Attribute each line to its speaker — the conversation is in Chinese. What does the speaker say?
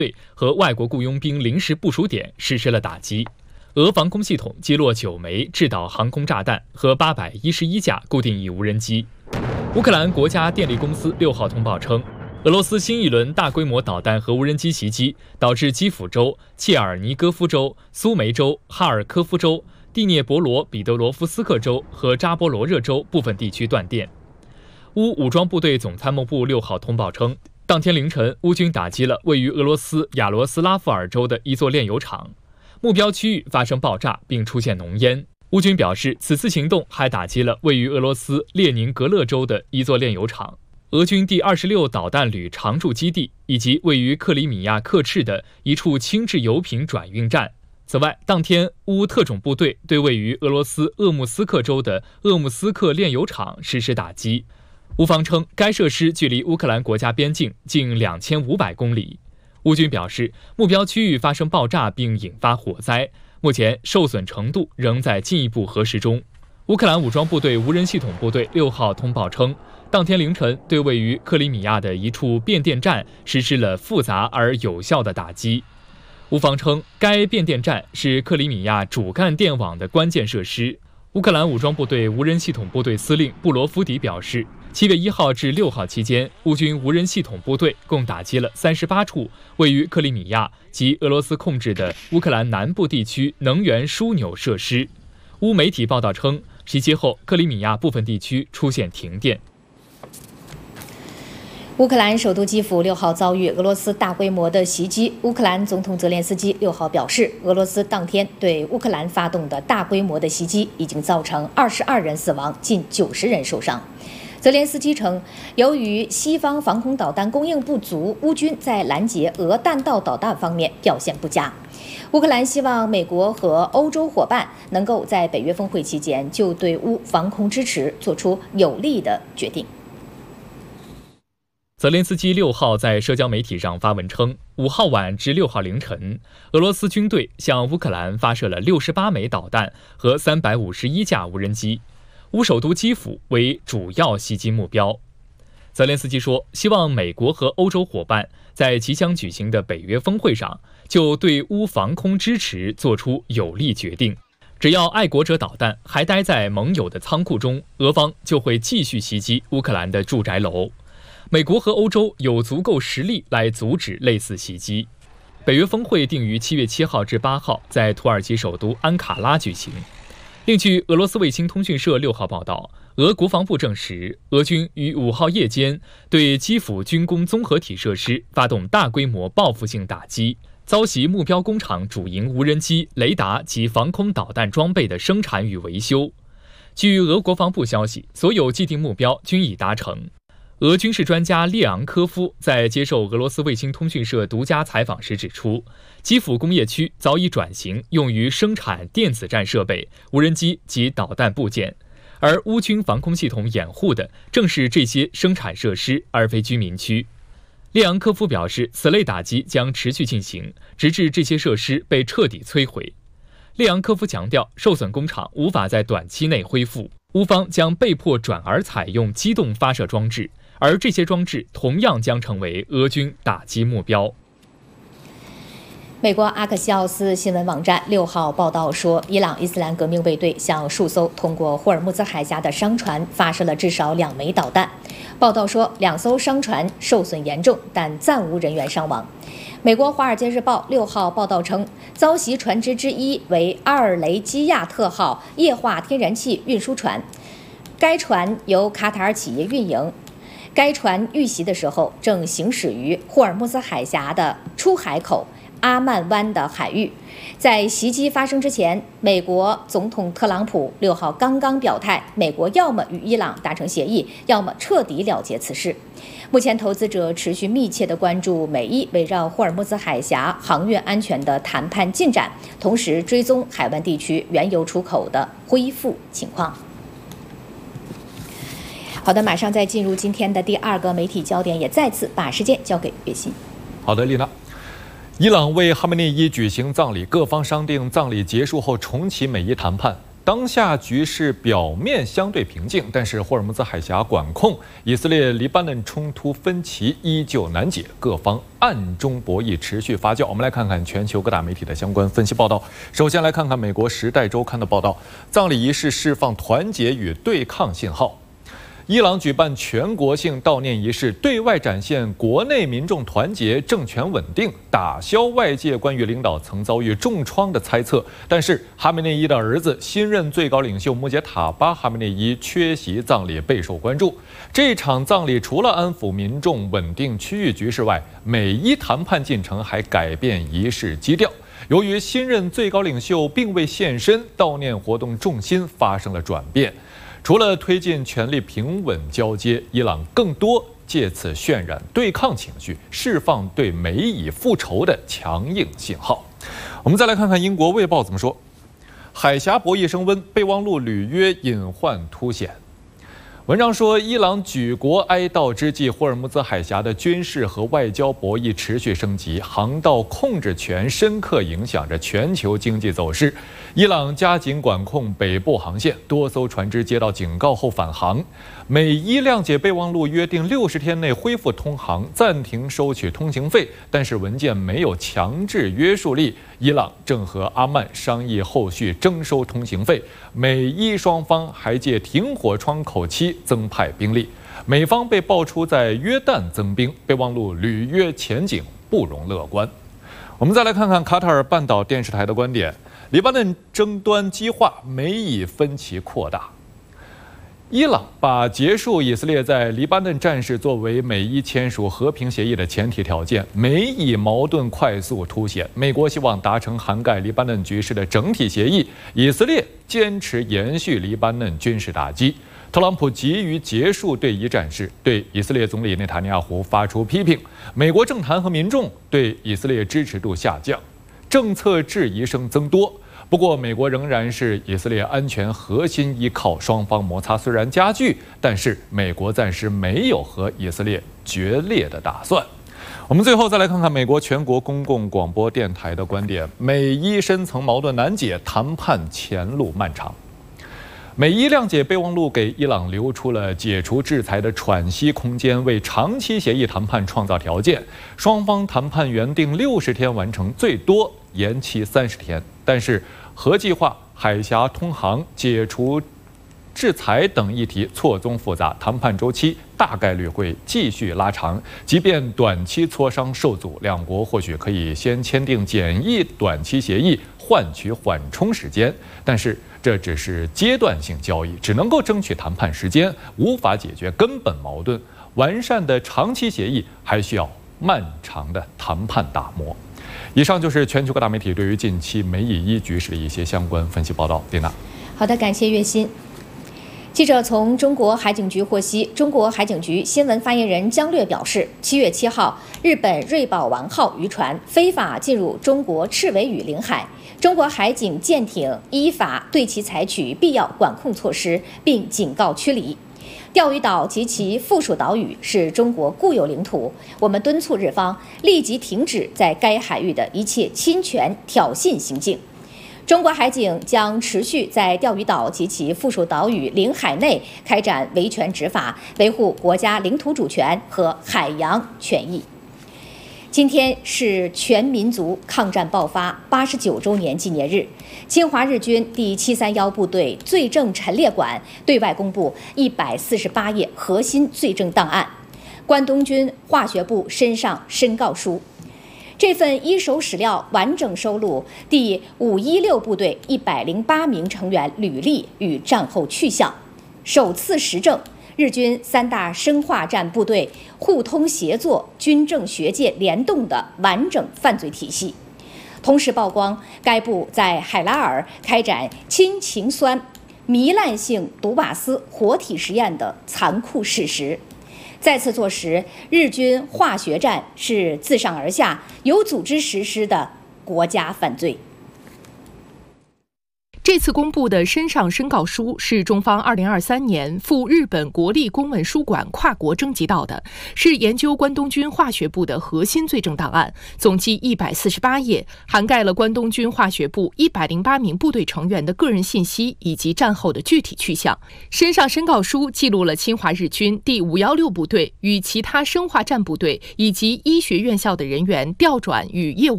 Speaker 1: 队和外国雇佣兵临时部署点实施了打击。俄防空系统击落9枚制导航空炸弹和811架固定翼无人机。乌克兰国家电力公司6号通报称，俄罗斯新一轮大规模导弹和无人机袭击，导致基辅州、切尔尼戈夫州、苏梅州、哈尔科夫州、第聂伯罗彼得罗夫斯克州和扎波罗热州部分地区断电。乌武装部队总参谋部6号通报称，当天凌晨，乌军打击了位于俄罗斯亚罗斯拉夫尔州的一座炼油厂，目标区域发生爆炸并出现浓烟。乌军表示，此次行动还打击了位于俄罗斯列宁格勒州的一座炼油厂、俄军第26导弹旅常驻基地以及位于克里米亚克赤的一处轻质油品转运站。此外，当天乌特种部队对位于俄罗斯鄂木斯克州的鄂木斯克炼油厂实施打击。乌方称，该设施距离乌克兰国家边境近2500公里。乌军表示，目标区域发生爆炸并引发火灾，目前受损程度仍在进一步核实中。乌克兰武装部队无人系统部队6号通报称，当天凌晨对位于克里米亚的一处变电站实施了复杂而有效的打击。乌方称，该变电站是克里米亚主干电网的关键设施。乌克兰武装部队无人系统部队司令布罗夫迪表示，7月1号至6号期间，乌军无人系统部队共打击了38处位于克里米亚及俄罗斯控制的乌克兰南部地区能源枢纽设施。乌媒体报道称，袭击后克里米亚部分地区出现停电。
Speaker 2: 乌克兰首都基辅6号遭遇俄罗斯大规模的袭击。乌克兰总统泽连斯基6号表示，俄罗斯当天对乌克兰发动的大规模的袭击已经造成22人死亡，近90人受伤。泽连斯基称，由于西方防空导弹供应不足，乌军在拦截俄弹道导弹方面表现不佳。乌克兰希望美国和欧洲伙伴能够在北约峰会期间就对乌防空支持做出有力的决定。
Speaker 1: 泽连斯基6号在社交媒体上发文称，5号晚至6号凌晨，俄罗斯军队向乌克兰发射了68枚导弹和351架无人机，乌首都基辅为主要袭击目标。泽连斯基说，希望美国和欧洲伙伴在即将举行的北约峰会上就对乌防空支持做出有力决定。只要爱国者导弹还待在盟友的仓库中，俄方就会继续袭击乌克兰的住宅楼。美国和欧洲有足够实力来阻止类似袭击。北约峰会定于7月7号至8号在土耳其首都安卡拉举行。另据俄罗斯卫星通讯社6号报道，俄国防部证实，俄军于5号夜间对基辅军工综合体设施发动大规模报复性打击，遭袭目标工厂主营无人机、雷达及防空导弹装备的生产与维修。据俄国防部消息，所有既定目标均已达成。俄军事专家列昂科夫在接受俄罗斯卫星通讯社独家采访时指出，基辅工业区早已转型用于生产电子战设备、无人机及导弹部件，而乌军防空系统掩护的正是这些生产设施，而非居民区。列昂科夫表示，此类打击将持续进行，直至这些设施被彻底摧毁。列昂科夫强调，受损工厂无法在短期内恢复，乌方将被迫转而采用机动发射装置，而这些装置同样将成为俄军打击目标。
Speaker 2: 美国阿克西奥斯新闻网站6号报道说，伊朗伊斯兰革命卫队向数艘通过霍尔木兹海峡的商船发射了至少2枚导弹。报道说，2艘商船受损严重，但暂无人员伤亡。美国《华尔街日报》6号报道称，遭袭船只之一为阿尔雷基亚特号液化天然气运输船，该船由卡塔尔企业运营。该船遇袭的时候正行驶于霍尔木兹海峡的出海口阿曼湾的海域。在袭击发生之前，美国总统特朗普6号刚刚表态，美国要么与伊朗达成协议，要么彻底了结此事。目前，投资者持续密切地关注美伊围绕霍尔木兹海峡航运安全的谈判进展，同时追踪海湾地区原油出口的恢复情况。好的，马上再进入今天的第2个媒体焦点，也再次把时间交给岳鑫。
Speaker 3: 好的，丽娜。伊朗为哈梅内伊举行葬礼，各方商定葬礼结束后重启美伊谈判。 当下局势表面相对平静，但是霍尔木兹海峡管控、以色列黎巴嫩冲突分歧依旧难解，各方暗中博弈持续发酵。我们来看看全球各大媒体的相关分析报道。首先来看看美国《时代周刊》的报道：葬礼仪式释放团结与对抗信号。伊朗举办全国性悼念仪式，对外展现国内民众团结、政权稳定，打消外界关于领导层遭遇重创的猜测。但是，哈梅内伊的儿子、新任最高领袖穆杰塔巴·哈梅内伊缺席葬礼备受关注。这场葬礼除了安抚民众、稳定区域局势外，美伊谈判进程还改变仪式基调。由于新任最高领袖并未现身，悼念活动重心发生了转变。除了推进权力平稳交接，伊朗更多借此渲染对抗情绪，释放对美以复仇的强硬信号。我们再来看看英国《卫报》怎么说：海峡博弈升温，备忘录履约隐患凸显。文章说，伊朗举国哀悼之际，霍尔木兹海峡的军事和外交博弈持续升级，航道控制权深刻影响着全球经济走势。伊朗加紧管控北部航线，多艘船只接到警告后返航。美伊谅解备忘录约定60天内恢复通航，暂停收取通行费，但是文件没有强制约束力。伊朗正和阿曼商议后续征收通行费，美伊双方还借停火窗口期增派兵力。美方被爆出在约旦增兵，备忘录履约前景不容乐观。我们再来看看卡塔尔半岛电视台的观点：黎巴嫩争端激化，美以分歧扩大。伊朗把结束以色列在黎巴嫩战事作为美伊签署和平协议的前提条件，美以矛盾快速凸显。美国希望达成涵盖黎巴嫩局势的整体协议，以色列坚持延续黎巴嫩军事打击。特朗普急于结束对伊战事，对以色列总理内塔尼亚胡发出批评。美国政坛和民众对以色列支持度下降，政策质疑声增多。不过，美国仍然是以色列安全核心依靠，双方摩擦虽然加剧，但是美国暂时没有和以色列决裂的打算。我们最后再来看看美国全国公共广播电台的观点：美伊深层矛盾难解，谈判前路漫长。美伊谅解备忘录给伊朗留出了解除制裁的喘息空间，为长期协议谈判创造条件。双方谈判原定60天完成，最多延期30天，但是核计划、海峡通航、解除制裁等议题错综复杂，谈判周期大概率会继续拉长。即便短期磋商受阻，两国或许可以先签订简易短期协议，换取缓冲时间。但是这只是阶段性交易，只能够争取谈判时间，无法解决根本矛盾。完善的长期协议还需要漫长的谈判打磨。以上就是全球各大媒体对于近期美以伊局势的一些相关分析报道。丽娜，
Speaker 2: 好的，感谢岳鑫。记者从中国海警局获悉，中国海警局新闻发言人姜略表示，7月7号，日本瑞宝丸号渔船非法进入中国赤尾屿领海，中国海警舰艇依法对其采取必要管控措施，并警告驱离。钓鱼岛及其附属岛屿是中国固有领土，我们敦促日方立即停止在该海域的一切侵权挑衅行径。中国海警将持续在钓鱼岛及其附属岛屿领海内开展维权执法，维护国家领土主权和海洋权益。今天是全民族抗战爆发89周年纪念日，侵华日军第731部队罪证陈列馆对外公布148页核心罪证档案，关东军化学部申上申告书。这份一手史料完整收录第516部队108名成员履历与战后去向，首次实证日军3大生化战部队互通协作、军政学界联动的完整犯罪体系，同时曝光该部在海拉尔开展氢氰酸糜烂性毒瓦斯活体实验的残酷事实，再次坐实日军化学战是自上而下有组织实施的国家犯罪。
Speaker 4: 这次公布的身上申告书是中方2023年赴日本国立公文书馆跨国征集到的，是研究关东军化学部的核心罪证档案，总计148页，涵盖了关东军化学部108名部队成员的个人信息以及战后的具体去向。身上申告书记录了侵华日军第516部队与其他生化战部队以及医学院校的人员调转与业务